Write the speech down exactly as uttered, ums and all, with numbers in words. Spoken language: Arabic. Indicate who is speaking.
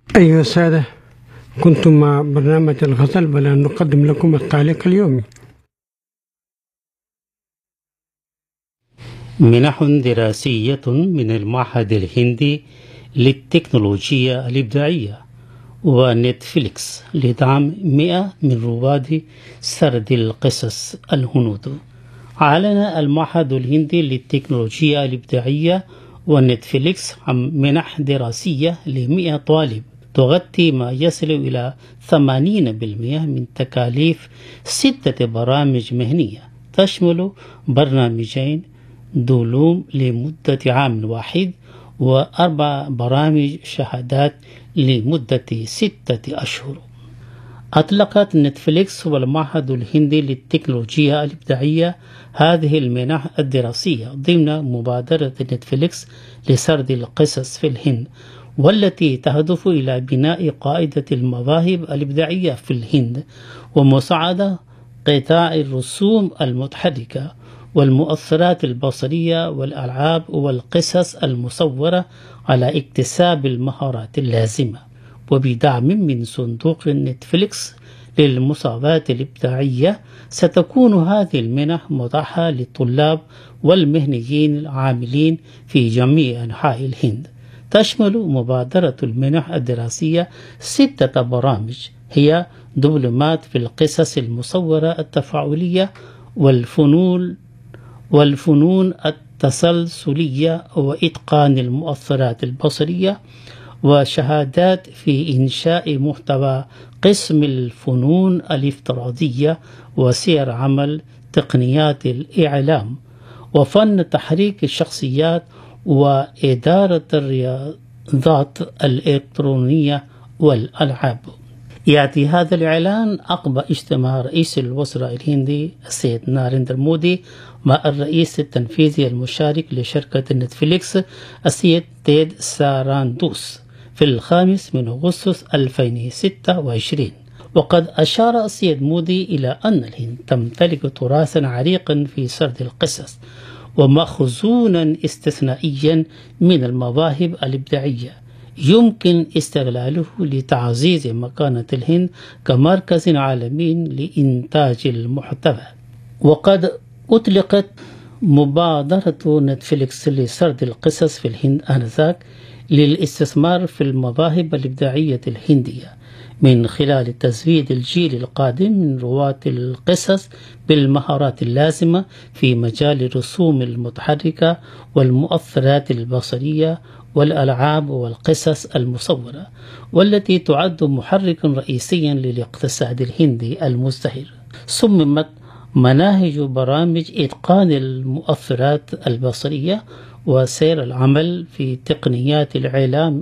Speaker 1: أيها السادة، كنتم مع برنامج الغزل، والآن نقدم لكم التعليق اليومي.
Speaker 2: منح دراسية من المعهد الهندي للتكنولوجيا الإبداعية ونتفليكس لدعم مئة من رواد سرد القصص الهنود. أعلن المعهد الهندي للتكنولوجيا الإبداعية ونتفليكس عن منح دراسية لمئة طالب تغطي ما يصل إلى ثمانين بالمئة من تكاليف ستة برامج مهنية تشمل برنامجين دبلوم لمدة عام واحد وأربع برامج شهادات لمدة ستة أشهر. أطلقت نتفليكس والمعهد الهندي للتكنولوجيا الإبداعية هذه المنح الدراسية ضمن مبادرة نتفليكس لسرد القصص في الهند، والتي تهدف إلى بناء قاعدة المواهب الإبداعية في الهند ومساعدة قطاع الرسوم المتحركة والمؤثرات البصرية والألعاب والقصص المصورة على اكتساب المهارات اللازمة. وبدعم من صندوق نتفليكس للمساواة الإبداعية ستكون هذه المنح متاحة للطلاب والمهنيين العاملين في جميع أنحاء الهند. تشمل مبادرة المنح الدراسية ستة برامج هي دبلومات في القصص المصورة التفاعلية والفنون والفنون التسلسلية وإتقان المؤثرات البصرية، وشهادات في إنشاء محتوى قسم الفنون الافتراضية وسير عمل تقنيات الإعلام وفن تحريك الشخصيات وإدارة الرياضات الإلكترونية والألعاب. يأتي هذا الإعلان عقب اجتماع رئيس الوزراء الهندي السيد ناريندرا مودي مع الرئيس التنفيذي المشارك لشركة نتفليكس السيد تيد ساراندوس في الخامس من أغسطس ألفين وستة وعشرين. وقد أشار السيد مودي إلى أن الهند تمتلك تراثا عريقا في سرد القصص ومخزونا استثنائيا من المواهب الإبداعية يمكن استغلاله لتعزيز مكانة الهند كمركز عالمي لإنتاج المحتوى. وقد أطلقت مبادرة نتفليكس لسرد القصص في الهند آنذاك للاستثمار في المواهب الإبداعية الهندية من خلال تزويد الجيل القادم من رواة القصص بالمهارات اللازمة في مجال الرسوم المتحركة والمؤثرات البصرية والألعاب والقصص المصورة، والتي تعد محركا رئيسيا للاقتصاد الهندي المزدهر. صممت مناهج برامج إتقان المؤثرات البصرية وسير العمل في تقنيات الإعلام